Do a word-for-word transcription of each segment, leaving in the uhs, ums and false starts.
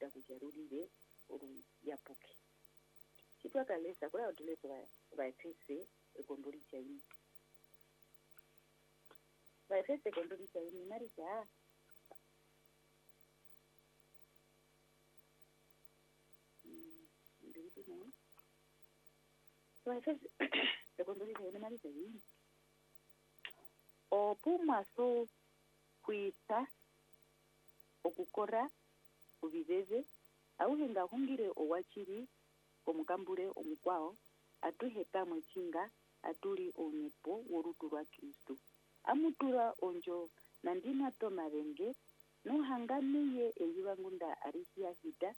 enda kujarulile uru yapuke chitwa kalesa kula utulepo vaefese ekondoli chaini vaefese ekondoli chaini marisa ndiripi nae vaefese ekondoli chaini marisa hii opumwaso kuisa okukora ubiveve auhenga hungire owachiri omukambure omukwao atuheta mwechinga atuli onyepo worutu rwa Kristo amutura onjo nandina to mavenge nohanganiye eyivangunda arisia hita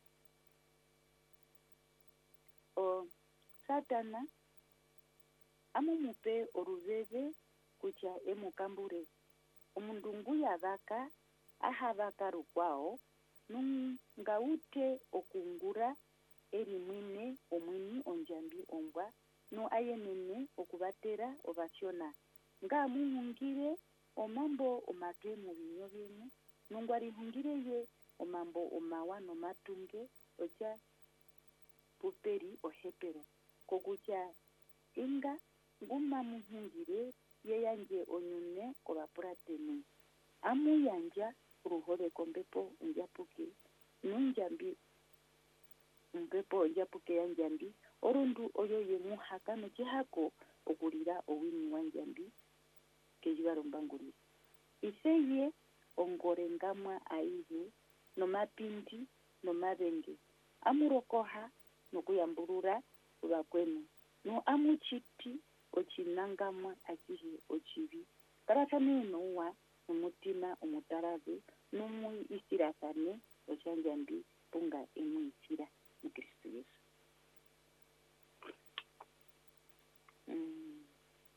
o satana amumupe oruveve kucha emukambure omundungu yavaka ahavaka rukwao nungaute okungura eri mwine omwini onjambi ombwa no ayenene okubatera ovasiona nga muhungire omambo omake mu binyo binu nungwari hungireye omambo omawa no matunge ocha puperi ohepero kokucha inga nguma muhungire yeyanje onyune obapuratene amu yanja ruhore kombepo unjapuke nunjambi umpepo unjapuke yanjambi orundu oyo yemuhaka nochihako okulira owini wanjambi kejibarombanguri iseye ongorengamwa aihe nomapindi nomabenge amurokoha nokuyamburura ubakwenu no amuchiti ochinangamwa akihe ochivi karatane nowa umutima umutarave numu isirakane ochanjambi punga emu isira mu Kristo Yesu. Mm.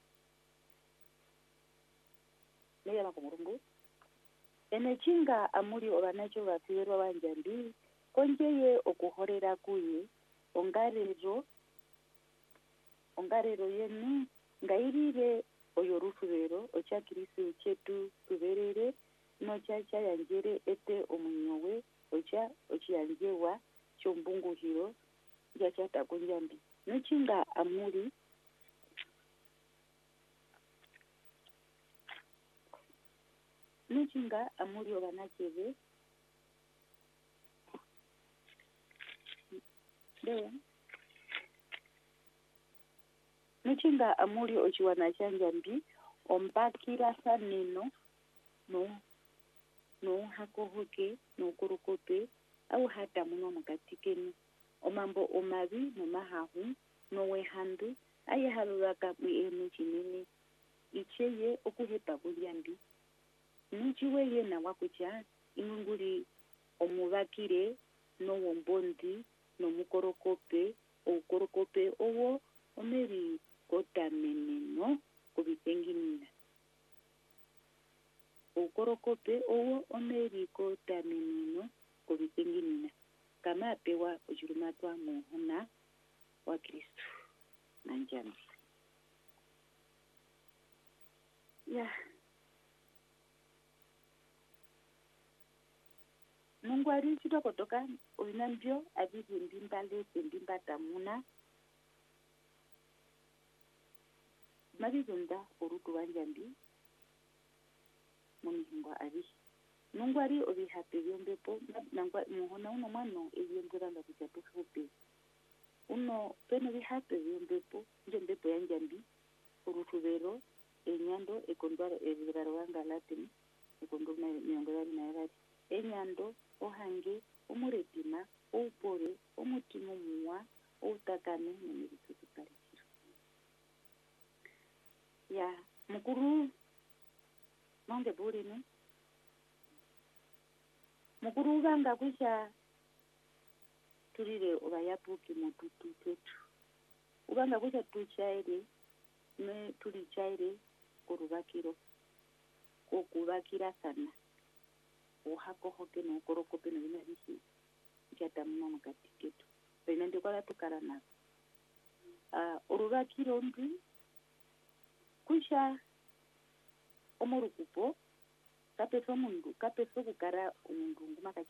Neya makumurungu. Enechinga amuri obanacho bafirwa banjambi konjeye okuhorera kuye ongarero ongarero yenu ngairire oyo rufubero ocha Kristo chetu tuberere no chacha yanjere ete omunyowe ocha ochiyanjewa chombunguhiro yachata kunjambi nuchinga amuri nuchinga amuri obanacheve de nuchinga amuri ochiwana chanjambi ombakira saneno no no hakohoke no kurukope au hata muno mukatikeni omambo omavi no mahahu no wehandu aye halulaka mwenu chinene icheye okuhepa kulyambi nuchiweye na wakucha ingunguri omubakire no wombondi no mukorokope okorokope owo omeri kotameneno kubitenginina ukorokope owo omeri kotameneno kubitenginina kama apewa ujurumatwa muhuna wa Kristo nanjani ya Mungu alichitoka kutoka ulinambio abibi mbimbale mbimbata muna mabizunda urutu wanjambi mumihingo abi nungwari obihape byombepo nangwa muhona uno mwano ebyonguranga kujatufupe uno peno bihape byombepo njombepo yanjambi urutubero enyando ekondwara ebiraro wanga latini ekondo na nyongorari na yarari enyando ohange umuretima upore umutima muwa utakane n'ibitutu parikiro ya mukuru mange burine mukuru banga kusha turire obayapuki mututu tetu ubanga kusha tuchaire ne tulichaire kurubakiro kokubakira sana uhakohoke no korokope no binarisi jata mama katiketu benende kwa tukarana ah uh, urubakiro ndi kusha omorukupo kapeso mundu kapeso kukara umundu ngumaka